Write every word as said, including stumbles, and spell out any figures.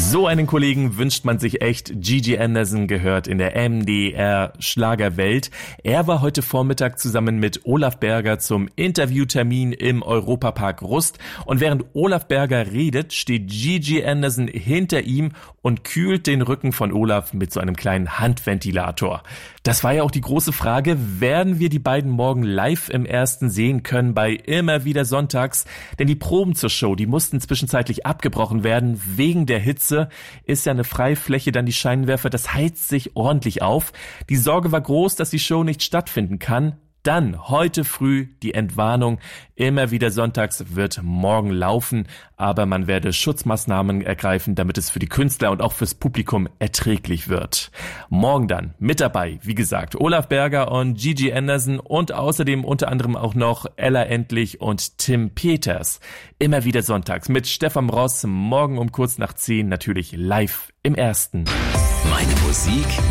So einen Kollegen wünscht man sich echt. Gigi Anderson gehört in der M D R-Schlagerwelt. Er war heute Vormittag zusammen mit Olaf Berger zum Interviewtermin im Europapark Rust. Und während Olaf Berger redet, steht Gigi Anderson hinter ihm und kühlt den Rücken von Olaf mit so einem kleinen Handventilator. Das war ja auch die große Frage, werden wir die beiden morgen live im Ersten sehen können bei Immer wieder Sonntags? Denn die Proben zur Show, die mussten zwischenzeitlich abgebrochen werden wegen der Hitze. Ist ja eine Freifläche, dann die Scheinwerfer, das heizt sich ordentlich auf. Die Sorge war groß, dass die Show nicht stattfinden kann. Dann, heute früh, die Entwarnung, Immer wieder Sonntags wird morgen laufen, aber man werde Schutzmaßnahmen ergreifen, damit es für die Künstler und auch fürs Publikum erträglich wird. Morgen dann mit dabei, wie gesagt, Olaf Berger und Gigi Anderson und außerdem unter anderem auch noch Ella Endlich und Tim Peters. Immer wieder Sonntags mit Stefan Ross, morgen um kurz nach zehn natürlich live im Ersten. Meine Musik